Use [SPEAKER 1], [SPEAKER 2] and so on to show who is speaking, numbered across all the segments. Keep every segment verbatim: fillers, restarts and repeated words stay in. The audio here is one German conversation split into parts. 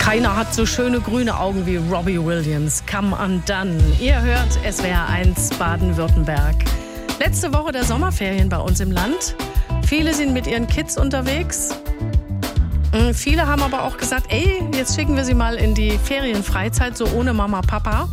[SPEAKER 1] Keiner hat so schöne grüne Augen wie Robbie Williams. Come Undone. Ihr hört S W R eins Baden-Württemberg. Letzte Woche der Sommerferien bei uns im Land. Viele sind mit ihren Kids unterwegs. Viele haben aber auch gesagt, ey, jetzt schicken wir sie mal in die Ferienfreizeit, so ohne Mama, Papa.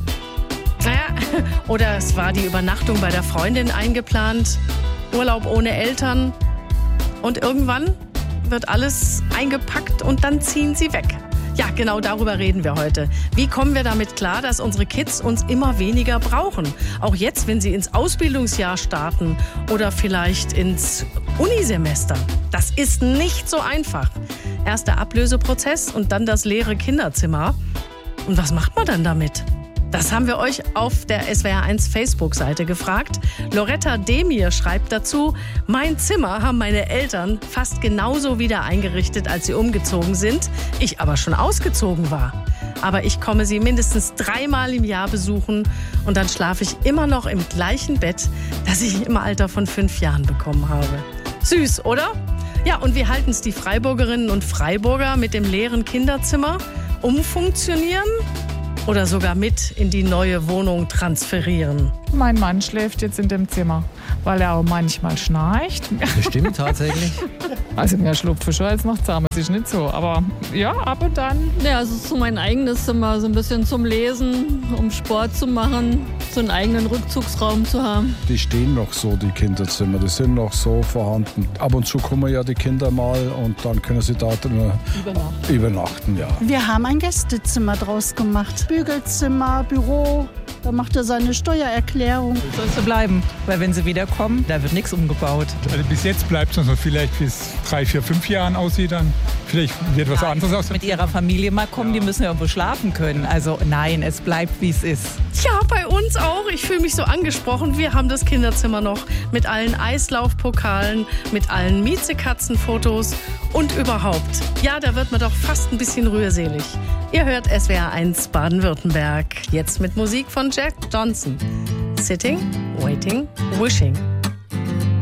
[SPEAKER 1] Naja, oder es war die Übernachtung bei der Freundin eingeplant. Urlaub ohne Eltern. Und irgendwann wird alles eingepackt und dann ziehen sie weg. Ja, genau darüber reden wir heute. Wie kommen wir damit klar, dass unsere Kids uns immer weniger brauchen? Auch jetzt, wenn sie ins Ausbildungsjahr starten oder vielleicht ins Unisemester. Das ist nicht so einfach. Erst der Ablöseprozess und dann das leere Kinderzimmer. Und was macht man dann damit? Das haben wir euch auf der S W R eins Facebook-Seite gefragt. Loretta Demir schreibt dazu, mein Zimmer haben meine Eltern fast genauso wieder eingerichtet, als sie umgezogen sind. Ich aber schon ausgezogen war. Aber ich komme sie mindestens dreimal im Jahr besuchen und dann schlafe ich immer noch im gleichen Bett, das ich im Alter von fünf Jahren bekommen habe. Süß, oder? Ja, und wie halten es die Freiburgerinnen und Freiburger mit dem leeren Kinderzimmer? Umfunktionieren? Oder sogar mit in die neue Wohnung transferieren?
[SPEAKER 2] Mein Mann schläft jetzt in dem Zimmer, weil er auch manchmal schnarcht.
[SPEAKER 3] Bestimmt tatsächlich.
[SPEAKER 2] Also mehr schlupfe schon als noch zahm. Es ist nicht so, aber ja, ab und dann.
[SPEAKER 4] Ja, es ist so mein eigenes Zimmer, so ein bisschen zum Lesen, um Sport zu machen, so einen eigenen Rückzugsraum zu haben.
[SPEAKER 5] Die stehen noch so, die Kinderzimmer, die sind noch so vorhanden. Ab und zu kommen ja die Kinder mal und dann können sie da drin übernachten. übernachten ja.
[SPEAKER 6] Wir haben ein Gästezimmer draus gemacht. Bügelzimmer, Büro. Da macht er seine Steuererklärung.
[SPEAKER 7] Soll so bleiben, weil wenn sie wiederkommen, da wird nichts umgebaut.
[SPEAKER 8] Also bis jetzt bleibt es noch vielleicht bis drei, vier, fünf Jahren aussieht dann. Vielleicht wird was
[SPEAKER 7] nein,
[SPEAKER 8] anderes aus.
[SPEAKER 7] Mit ihrer Familie mal kommen, ja. Die müssen ja irgendwo schlafen können. Also nein, es bleibt wie es ist.
[SPEAKER 1] Ja, bei uns auch. Ich fühle mich so angesprochen. Wir haben das Kinderzimmer noch mit allen Eislaufpokalen, mit allen Miezekatzenfotos und überhaupt. Ja, da wird man doch fast ein bisschen rührselig. Ihr hört S W R eins Baden-Württemberg. Jetzt mit Musik von Jack Johnson. Sitting, Waiting, Wishing.